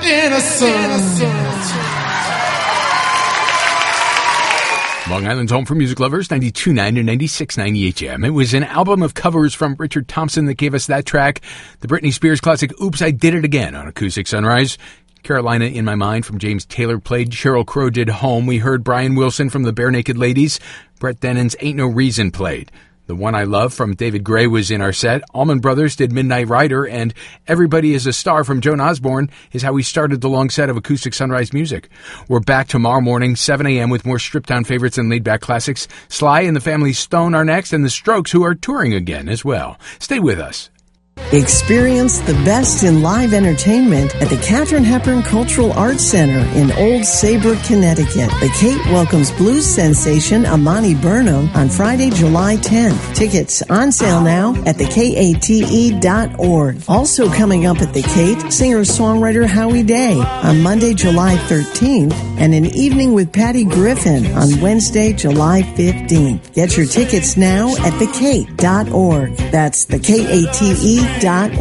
Long Island's home for music lovers, 92.9 and 96.9 EHM. It was an album of covers from Richard Thompson that gave us that track. The Britney Spears classic, Oops, I Did It Again on Acoustic Sunrise. Carolina in My Mind from James Taylor played. Sheryl Crow did Home. We heard Brian Wilson from the Bare Naked Ladies. Brett Denin's Ain't No Reason played. The One I Love from David Gray was in our set. Allman Brothers did Midnight Rider, and Everybody is a Star from Joan Osborne is how we started the long set of Acoustic Sunrise music. We're back tomorrow morning, 7 a.m. with more stripped-down favorites and laid-back classics. Sly and the Family Stone are next, and the Strokes, who are touring again as well. Stay with us. Experience the best in live entertainment at the Katharine Hepburn Cultural Arts Center in Old Saybrook, Connecticut. The Kate welcomes blues sensation Amani Burnham on Friday, July 10th. Tickets on sale now at thekate.org. Also coming up at the Kate, singer-songwriter Howie Day on Monday, July 13th, and an evening with Patty Griffin on Wednesday, July 15th. Get your tickets now at thekate.org. That's thekate.org.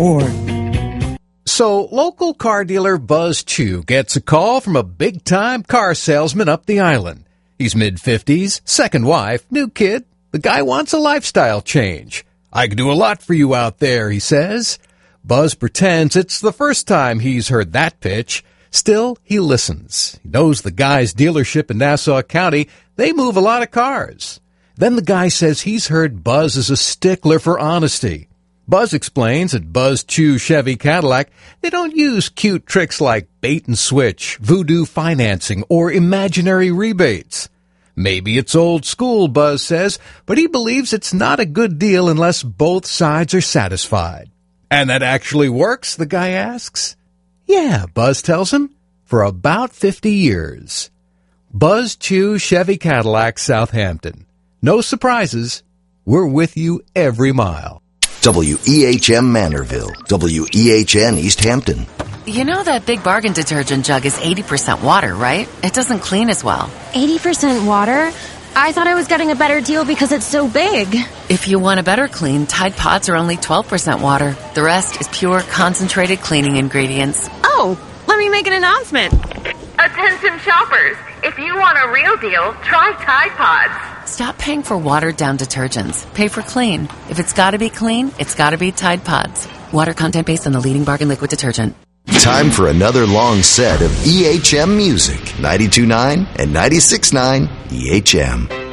So, local car dealer Buzz Chu gets a call from a big-time car salesman up the island. He's mid-50s, second wife, new kid. The guy wants a lifestyle change. I can do a lot for you out there, he says. Buzz pretends it's the first time he's heard that pitch. Still, he listens. He knows the guy's dealership in Nassau County. They move a lot of cars. Then the guy says he's heard Buzz is a stickler for honesty. Buzz explains at Buzz Chu Chevy Cadillac, they don't use cute tricks like bait and switch, voodoo financing, or imaginary rebates. Maybe it's old school, Buzz says, but he believes it's not a good deal unless both sides are satisfied. And that actually works, the guy asks. Yeah, Buzz tells him, for about 50 years. Buzz Chu Chevy Cadillac, Southampton. No surprises. We're with you every mile. WEHM Manorville, WEHN East Hampton. You know that Big Bargain detergent jug is 80% water, right? It doesn't clean as well. 80% water? I thought I was getting a better deal because it's so big. If you want a better clean, Tide Pods are only 12% water. The rest is pure, concentrated cleaning ingredients. Oh, let me make an announcement. Attention shoppers, if you want a real deal, try Tide Pods. Stop paying for watered-down detergents. Pay for clean. If it's got to be clean, it's got to be Tide Pods. Water content based on the leading bargain liquid detergent. Time for another long set of EHM music. 92.9 and 96.9 EHM.